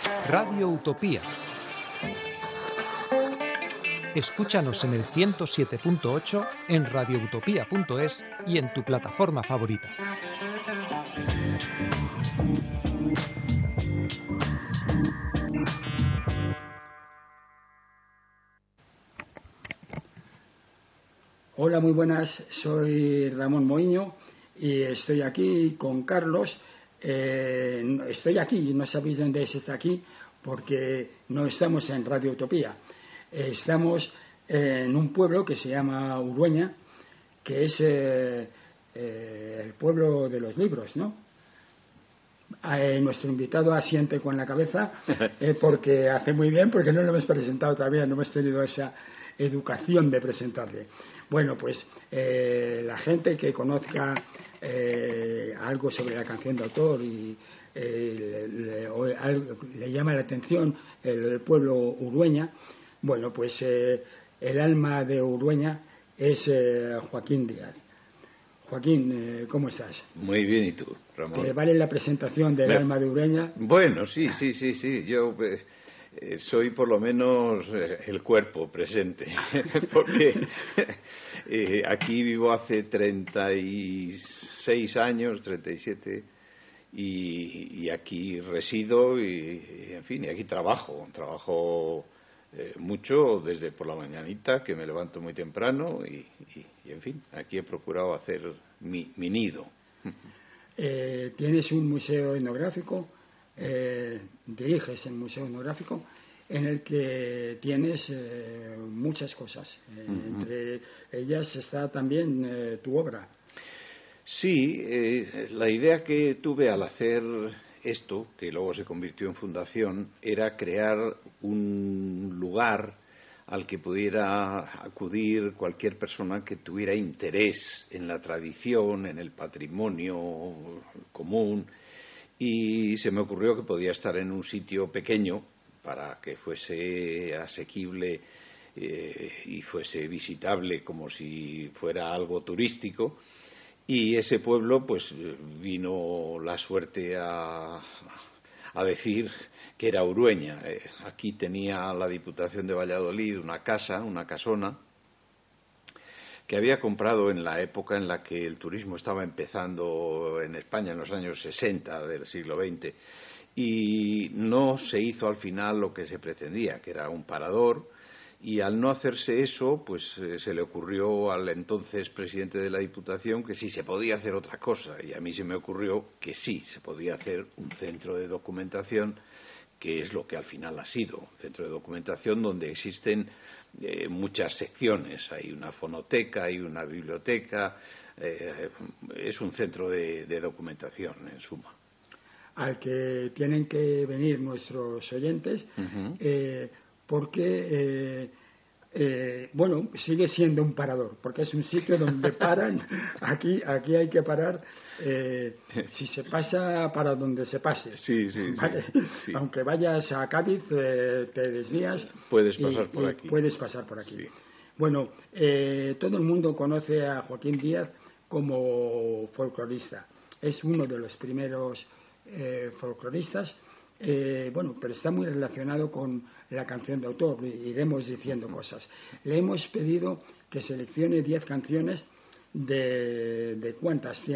Radio Utopía. Escúchanos en el 107.8, en radioutopía.es y en tu plataforma favorita. Hola, muy buenas, soy Ramón Moiño y estoy aquí con Carlos. Estoy aquí, no sabéis dónde está aquí porque no estamos en Radio Utopía. Estamos en un pueblo que se llama Urueña, que es el pueblo de los libros, ¿no? Nuestro invitado asiente con la cabeza porque hace muy bien, porque no lo hemos presentado todavía, no hemos tenido esa educación de presentarle. Bueno, pues la gente que conozca algo sobre la canción de autor y le llama la atención el pueblo Urueña, bueno, pues el alma de Urueña es Joaquín Díaz. Joaquín, ¿cómo estás? Muy bien, ¿y tú, Ramón? ¿Te vale la presentación del alma de Urueña? Bueno, sí. Yo soy por lo menos el cuerpo presente, porque aquí vivo hace 36 años, 37, y aquí resido y en fin, y aquí trabajo mucho desde por la mañanita, que me levanto muy temprano y en fin, aquí he procurado hacer mi nido. Tienes un museo etnográfico, diriges el museo etnográfico en el que tienes muchas cosas. Entre ellas está también tu obra. Sí, la idea que tuve al hacer esto, que luego se convirtió en fundación, era crear un lugar al que pudiera acudir cualquier persona que tuviera interés en la tradición, en el patrimonio común, y se me ocurrió que podía estar en un sitio pequeño para que fuese asequible y fuese visitable como si fuera algo turístico. Y ese pueblo, pues, vino la suerte a decir que era Urueña. Aquí tenía la Diputación de Valladolid una casa, una casona, que había comprado en la época en la que el turismo estaba empezando en España, en los años 60 del siglo XX, y no se hizo al final lo que se pretendía, que era un parador. Y al no hacerse eso, pues se le ocurrió al entonces presidente de la Diputación que sí se podía hacer otra cosa, y a mí se me ocurrió que sí se podía hacer un centro de documentación, que es lo que al final ha sido, un centro de documentación donde existen muchas secciones. Hay una fonoteca, hay una biblioteca, es un centro de documentación, en suma. Al que tienen que venir nuestros oyentes, porque bueno, sigue siendo un parador, porque es un sitio donde paran. Aquí hay que parar, si se pasa, para donde se pase. Sí, ¿vale? Sí. Aunque vayas a Cádiz, te desvías, puedes pasar por aquí. Puedes pasar por aquí. Sí. Bueno, todo el mundo conoce a Joaquín Díaz como folclorista. Es uno de los primeros folcloristas. Bueno, pero está muy relacionado con la canción de autor, iremos diciendo cosas. Le hemos pedido que seleccione 10 canciones de ¿cuántas?